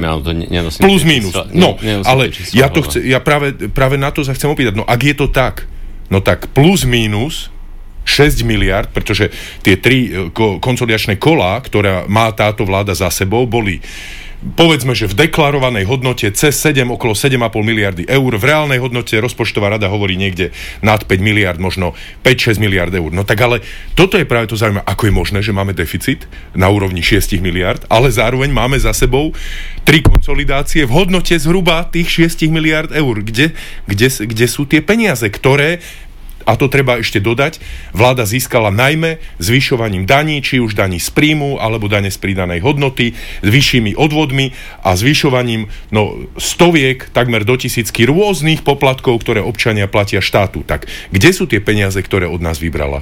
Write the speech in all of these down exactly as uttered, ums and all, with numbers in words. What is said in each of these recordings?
ale to nenosím. Plus minus. Čísla, no, ne, ale čísla, ja to chce, ja práve, práve na to sa chcem opýtať. No ak je to tak, no tak plus minus šesť miliárd, pretože tie tri ko- konsolidačné kolá, ktoré má táto vláda za sebou, boli povedzme, že v deklarovanej hodnote cez sedem, okolo sedem a pol miliardy eur, v reálnej hodnote rozpočtová rada hovorí niekde nad päť miliárd, možno päť šesť miliárd eur. No tak ale toto je práve to zaujímavé, ako je možné, že máme deficit na úrovni šesť miliárd, ale zároveň máme za sebou tri konsolidácie v hodnote zhruba tých šesť miliárd eur. Kde, kde, kde sú tie peniaze, ktoré, a to treba ešte dodať, vláda získala najmä zvyšovaním daní, či už daní z príjmu, alebo dane z pridanej hodnoty, s vyššími odvodmi a zvyšovaním no, stoviek, takmer do tisícky rôznych poplatkov, ktoré občania platia štátu. Tak kde sú tie peniaze, ktoré od nás vybrala?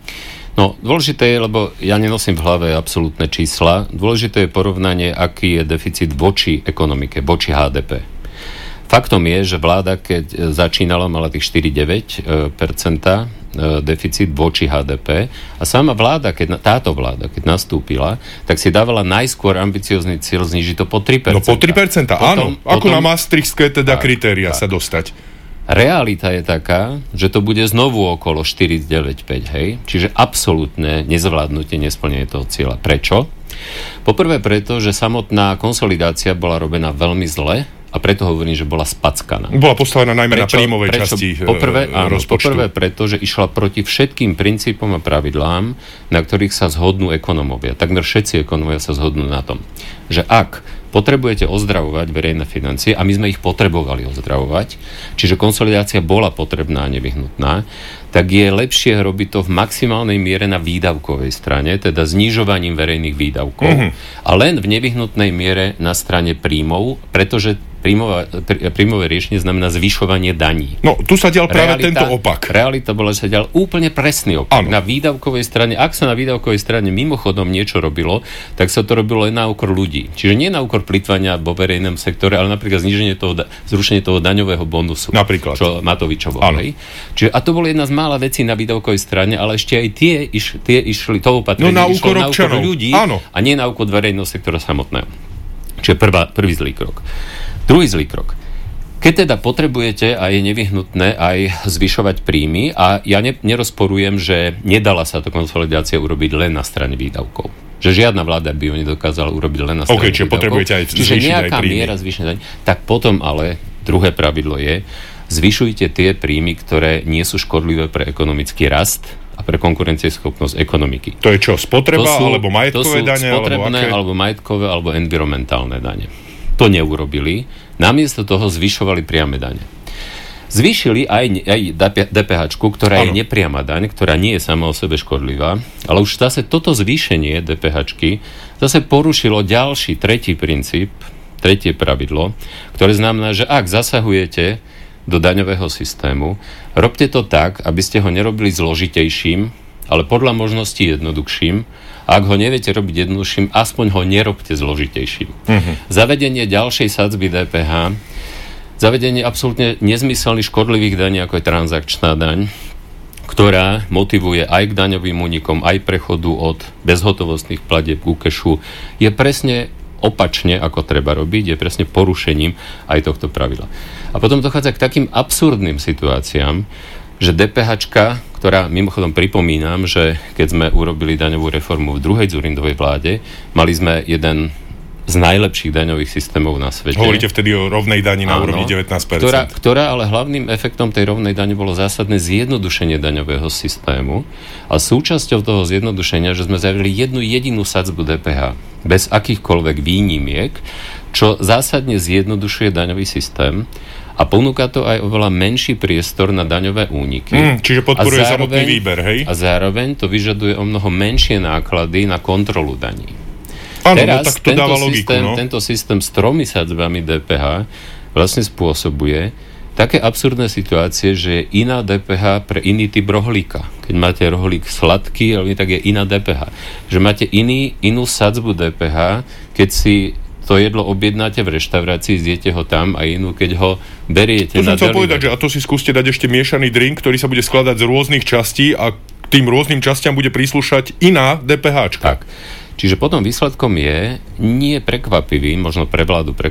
No, dôležité je, lebo ja nenosím v hlave absolútne čísla, dôležité je porovnanie, aký je deficit voči ekonomike, voči há dé pé. Faktom je, že vláda, keď začínala, mala tých štyri celé deväť percenta deficit voči há dé pé a sama vláda, keď, táto vláda, keď nastúpila, tak si dávala najskôr ambiciózny cieľ znižiť to po tri percentá. No po tri percentá, áno. Ako potom, na maastrichtské teda tak, kritéria tak. sa dostať. Realita je taká, že to bude znovu okolo štyri celé deväť päť, hej? Čiže absolútne nezvládnutie, nesplnenie toho cieľa. Prečo? Poprvé preto, že samotná konsolidácia bola robená veľmi zle, a preto hovorím, že bola spackaná. Bola postavená najmä prečo, na príjmovej prečo, časti poprvé, áno, rozpočtu. Poprvé preto, že išla proti všetkým princípom a pravidlám, na ktorých sa zhodnú ekonómovia. Takmer všetci ekonómovia sa zhodnú na tom, že ak potrebujete ozdravovať verejné financie, a my sme ich potrebovali ozdravovať, čiže konsolidácia bola potrebná a nevyhnutná, tak je lepšie robiť to v maximálnej miere na výdavkovej strane, teda znižovaním verejných výdavkov, mm-hmm. a len v nevyhnutnej miere na strane príjmov, pretože príjmové, príjmové riešenie znamená zvyšovanie daní. No, tu sa dial práve realita, tento opak. Realita bola, že sa dial úplne presný opak. Ano. Na výdavkovej strane, ak sa na výdavkovej strane mimochodom niečo robilo, tak sa to robilo len na úkor ľudí. Čiže nie na úkor plytvania vo verejnom sektore, ale napríklad zníženie toho, zrušenie toho daňového bonusu. Napríklad. Čo Matovičovo. Čiže, a to bolo jedna z mála vecí na výdavkovej strane, ale ešte aj tie, iš, tie išli, to opatrenie no, na išlo úkor na úkor ľudí, áno. a nie na úkor verejného sektora samotného. Čiže prvá, prvý zlý krok. Druhý zlý krok. Keď teda potrebujete a je nevyhnutné aj zvyšovať príjmy, a ja ne, nerozporujem, že nedala sa to konsolidácia urobiť len na strane výdavkov. Že žiadna vláda by ju nedokázala urobiť len na strane okay, čiže výdavkov. Potrebujete aj čiže nejaká aj príjmy. miera zvýšenia. Tak potom ale druhé pravidlo je, zvyšujte tie príjmy, ktoré nie sú škodlivé pre ekonomický rast a pre konkurencieschopnosť ekonomiky. To je čo? Spotreba sú, alebo majetkové dane? To sú spotrebné, alebo, alebo majetkové, alebo environmentálne dane. To neurobili. Namiesto toho zvyšovali priame dane. Zvýšili aj, aj dé pé háčku, ktorá ano. je nepriama daň, ktorá nie je sama o sebe škodlivá, ale už zase toto zvýšenie dé pé háčky zase porušilo ďalší, tretí princíp, tretie pravidlo, ktoré znamená, že ak zasahujete do daňového systému, robte to tak, aby ste ho nerobili zložitejším, ale podľa možností jednoduchším. A ak ho neviete robiť jednoduchším, aspoň ho nerobte zložitejším. Uh-huh. Zavedenie ďalšej sadzby dé pé há, zavedenie absolútne nezmyselných škodlivých daní, ako je transakčná daň, ktorá motivuje aj k daňovým únikom, aj prechodu od bezhotovostných platieb ku kešu, je presne opačne, ako treba robiť, je presne porušením aj tohto pravidla. A potom dochádza k takým absurdným situáciám, že dé pé háčka, ktorá mimochodom pripomínam, že keď sme urobili daňovú reformu v druhej Dzurindovej vláde, mali sme jeden z najlepších daňových systémov na svete. Hovoríte vtedy o rovnej dani na Áno, úrovni devätnásť percent. Ktorá, ktorá ale hlavným efektom tej rovnej dane bolo zásadné zjednodušenie daňového systému a súčasťou toho zjednodušenia, že sme zavedli jednu jedinú sadzbu dé pé há bez akýchkoľvek výnimiek, čo zásadne zjednodušuje daňový systém a ponúka to aj oveľa menší priestor na daňové úniky. Mm, čiže podporuje samotný výber, hej? A zároveň to vyžaduje o mnoho menšie náklady na kontrolu daní. Áno, Teraz no, tak to dáva logiku, systém, no. tento systém s tromi sadzbami dé pé há vlastne spôsobuje také absurdné situácie, že je iná dé pé há pre iný typ rohlíka. Keď máte rohlík sladký, tak je iná dé pé há. Že máte iný, inú sadzbu dé pé há, keď si to jedlo objednáte v reštaurácii, zjete ho tam, a inú, keď ho beriete to na som chcel delivery. povedať, že a to si skúste dať ešte miešaný drink, ktorý sa bude skladať z rôznych častí a k tým rôznym častiam bude príslušať iná dé pé háčka. Tak. Čiže potom výsledkom je nie prekvapivý, možno pre vládu